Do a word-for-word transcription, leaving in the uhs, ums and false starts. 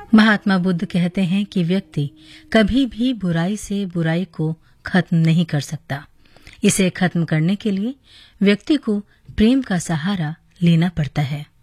महात्मा बुद्ध कहते हैं कि व्यक्ति कभी भी बुराई से बुराई को खत्म नहीं कर सकता। इसे खत्म करने के लिए व्यक्ति को प्रेम का सहारा लेना पड़ता है।